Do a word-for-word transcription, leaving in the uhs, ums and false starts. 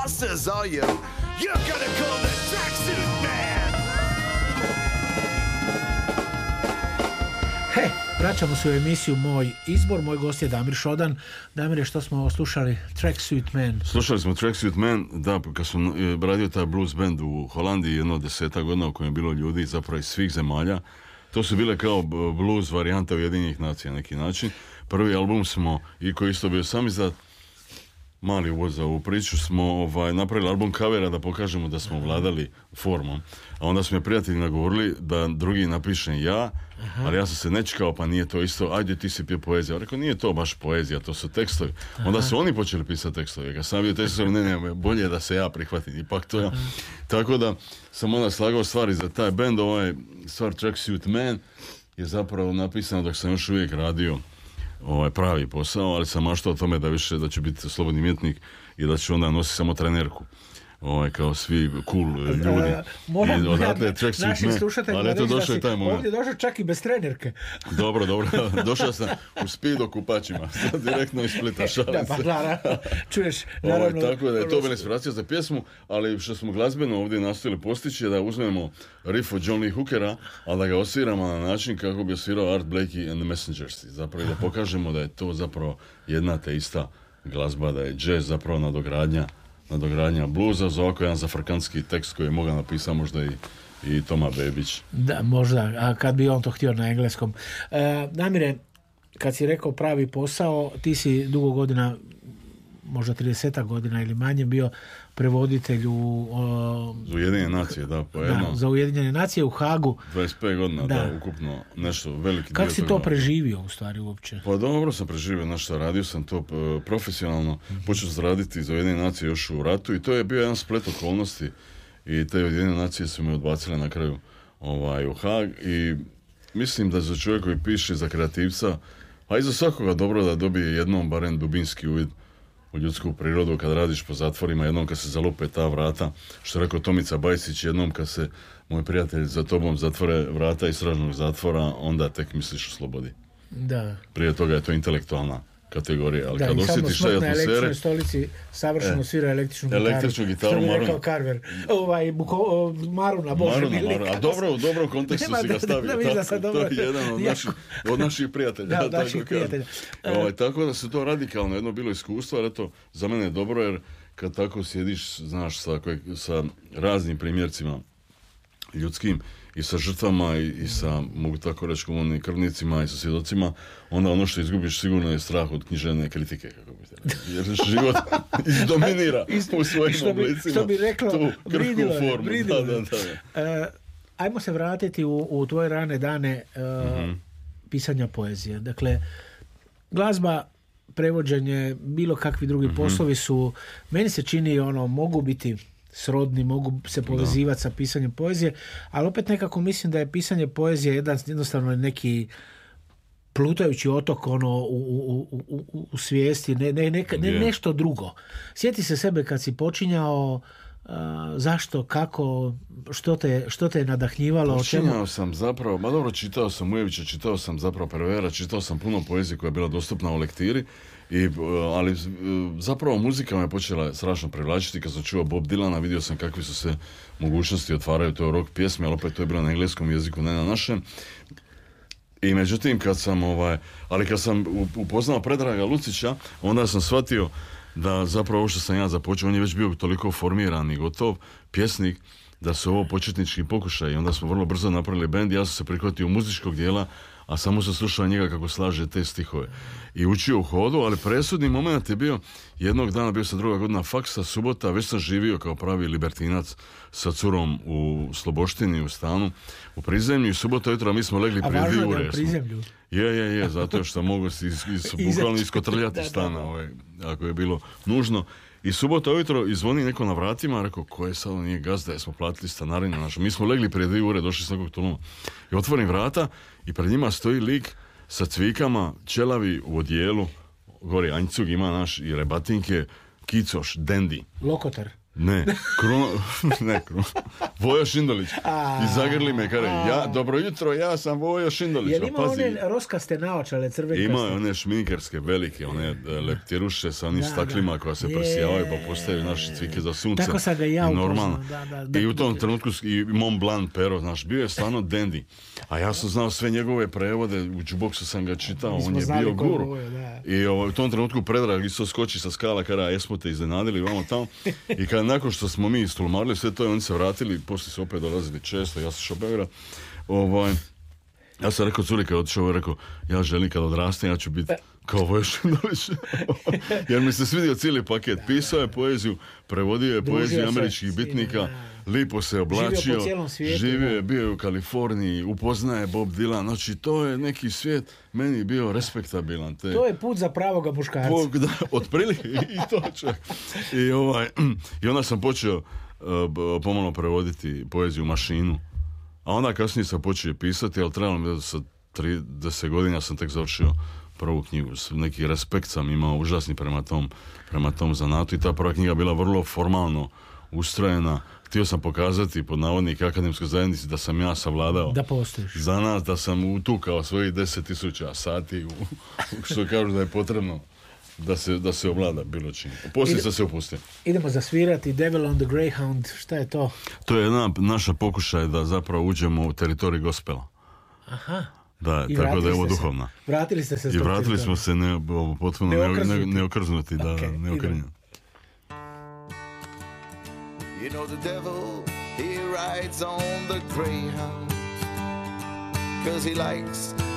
Says are you? You're gonna call the tracksuit man. He, vraćamo se u emisiju Moj izbor. Moj gost je Damir Šodan. Damire, što smo slušali? Tracksuit Man. Slušali smo Tracksuit Man, da, kad sam radio taj blues band u Holandiji jedno deseta godina u kojem je bilo ljudi zapravo iz svih zemalja. To su bile kao blues varijanta Ujedinjenih nacija na neki način. Prvi album smo, i koji isto bio sam izdat, mali uvod za ovu priču, smo ovaj, napravili album covera da pokažemo da smo vladali formom. A onda su mi prijatelji nagovorili da drugi napišem ja, aha, ali ja sam se nečekao, pa nije to isto, ajde ti si pio poeziju. Rekao, nije to baš poezija, to su tekstovi. Aha. Onda su oni počeli pisati tekstove. Kad sam bio tekstovi, ne, ne, bolje da se ja prihvatim. Ipak to ja. Tako da sam onda slagao stvari za taj band, ovaj stvar Tracksuit Man je zapravo napisano dok sam još uvijek radio ovaj pravi posao, ali sam maštao o tome da više da ću biti slobodni umjetnik i da ću onda nositi samo trenerku. Ovaj, kao svi cool ljudi. Moram, I odatle Tracksuit Man, ali eto došao je taj moment. Ovdje došao čak i bez trenerke. Dobro, dobro. Došao sam u Speedo kupačima. Direktno iz Splita, šalim se. Da, pa čuješ, naravno. Ovaj, tako da je to bila inspiracija za pjesmu, ali što smo glazbeno ovdje nastojili postići je da uzmemo riff od John Lee Hookera, ali da ga osviramo na način kako bi osvirao Art Blakey and the Messengers. Zapravo da pokažemo da je to zapravo jedna te ista glazba, da je jazz zapravo nadogradnja nadogradnja bluza, za ovako jedan zafrkantski tekst koji je mogao napisati možda i, i Toma Bebić. Da, možda, a kad bi on to htio na engleskom. E, Damire, kad si rekao pravi posao, ti si dugo godina, možda trideset godina ili manje, bio prevoditelj u... O, za Ujedinjene nacije, da, po jedno. Da, za Ujedinjene nacije u Hagu. dvadeset pet godina, da, da ukupno nešto veliki. Kako si to preživio u stvari uopće? Pa dobro sam preživio, nešto radio sam to profesionalno, mm-hmm. počeo sam raditi za Ujedinjene nacije još u ratu i to je bio jedan splet okolnosti i te Ujedinjene nacije su me odbacile na kraju ovaj, u Hag i mislim da za čovjek koji piše, za kreativca, a i za svakoga dobro da dobije jednom barem dubinski uvid u ljudsku prirodu kad radiš po zatvorima, jednom kad se zalupe ta vrata, što je rekao Tomica Bajsić, jednom kad se moj prijatelj za tobom zatvore vrata istražnog zatvora, onda tek misliš o slobodi. Da. Prije toga je to intelektualna kategorija, ali da, kad osjetiš te atmosfere... Da, i samo smrt na električnoj stolici savršeno e, svira električnu gitaru. Električnu gitaru, Maruna. Što mi je rekao Carver. Ovaj, buko, Maruna, Bože Maruna, mili. Maruna. A dobro, u dobrom kontekstu si ga stavio. Da, da, da, tako, to je jedan od naših, od naših prijatelja. Da, od naših prijatelja. Ovaj, tako da se to radikalno jedno bilo iskustvo, ali eto, za mene je dobro, jer kad tako sjediš, znaš, sa, sa raznim primjercima ljudskim, i sa žrtvama i, i sa, mogu tako reći, komunalnim krvnicima i sa svjedocima, onda ono što izgubiš sigurno je strah od književne kritike, kako bi te, jer život izdominira u svojim što bi, oblicima što bi reklo, tu krhku formu. Bridilo. Da, da, da. Uh, ajmo se vratiti u, u tvoje rane dane uh, mm-hmm. pisanja poezije. Dakle, glazba, prevođenje, bilo kakvi drugi mm-hmm. poslovi su, meni se čini, ono, mogu biti srodni, mogu se povezivati sa pisanjem poezije, ali opet nekako mislim da je pisanje poezije jedan, jednostavno neki plutajući otok ono u, u, u, u, u svijesti, ne, ne, ne, ne, nešto drugo. Sjeti se sebe kad si počinjao, uh, zašto, kako, što te, što te je nadahnjivalo? Počinjao sam zapravo, ma dobro, čitao sam Ujevića, čitao sam zapravo Pervera, čitao sam puno poezije koja je bila dostupna u lektiri. I, ali zapravo muzika me počela strašno privlačiti. Kad sam čuo Bob Dylana, vidio sam kakve su se mogućnosti otvaraju, to je rock pjesme, ali opet to je bilo na engleskom jeziku, ne na našem. I međutim, kad sam ovaj, ali kad sam upoznao Predraga Lucića, onda sam shvatio da zapravo ovo što sam ja započeo, on je već bio toliko formiran i gotov pjesnik, da su ovo početnički pokušaj. I onda smo vrlo brzo napravili bend, ja sam se prihvatio muzičkog dijela, a samo sam slušao njega kako slaže te stihove. I učio u hodu, ali presudni moment je bio, jednog dana bio sam druga godina faksa, subota, već sam živio kao pravi libertinac sa curom u Sloboštini, u stanu, u prizemlju, i subota jutra mi smo legli prije dvije ure. A važno je u prizemlju? Je, je, je, zato što mogu si is, is, bukvalno iskotrljati stana, ovaj, ako je bilo nužno. I subota ujutro izvoni neko na vratima, rekao, ko je sad, nije gazda, smo platili stanarinu našu. Mi smo legli prije dvije ure, došli s nekog Tuluma. I otvorim vrata i pred njima stoji lik sa cvikama, ćelavi u odijelu, gori anjcug ima naš i rebatinke, kicoš, dendi. Lokotar. Ne, Kruno, ne, Kruno. Vojo Šindolić. I zagrli me, kare, ja, dobro jutro, ja sam Vojo Šindolić. Jel ima Pazi, one roskaste naočale, crvenkaste? ima one šminkerske, velike, one leptiruše sa onim Da, staklima da. koja se Je. presijavaju pa postaju naše cvike za sunce. Tako sam ga i ja I normalno. upoznao, da, da, I u tom da. trenutku s- i Mont Blanc pero, znaš, bio je stvarno dandy. A ja sam znao sve njegove prevode, u jukeboxu sam ga čitao, Mi smo on je znali bio ko je guru. Vojo, da. I ovaj, u tom trenutku Predrag isto skoči sa skala, kada jesmo te iznenadili, vamo tamo. I kada nakon što smo mi istulmarili sve to, oni se vratili, poslije su opet dolazili često, ja sam šao Beograd. Ovaj, ja sam rekao curi kad je otišao, rekao, ja želim kad odrastem, ja ću biti kao Vojo Šindolić. Jer mi se svidio cijeli paket. Pisao je poeziju, prevodio je Družio poeziju se američkih s bitnika, njima, lipo se oblačio, Živio po cijelom svijetu, živio da. je, bio je u Kaliforniji, upoznaje Bob Dylan, znači to je neki svijet, meni je bio respektabilan. Te, To je put za pravoga muškarca. Bog, da, otprilike i to čak. I, ovaj, I onda sam počeo uh, b- pomalo prevoditi poeziju u mašinu. A onda kasnije sam počeo pisati, ali trebalo mi da sa trideset godina sam tek završio prvu knjigu. S- Neki respekt sam imao užasni prema tom, prema tom zanatu i ta prva knjiga bila vrlo formalno ustrojena. Htio sam pokazati pod navodnik akademskoj zajednici da sam ja savladao Da postojiš. za nas, da sam utukao svojih deset tisuća sati u, što kažu da je potrebno da se, da se ovlada bilo čim. Poslije Ide- sam se opustio. Idemo zasvirati Devil on the Greyhound. Šta je to? To je jedna naša pokušaj da zapravo uđemo u teritorij gospela. Aha. Da, I tako da vratili je ovo ste se. duhovna. Vratili ste se s I tog vratili smo teritorija. se ne, ovo, potpuno ne, ne, Neokrznuti. neokrznuti, da, Ok, da, idemo. neokrnjeni. You know the devil, he rides on the Greyhound, 'cause he likes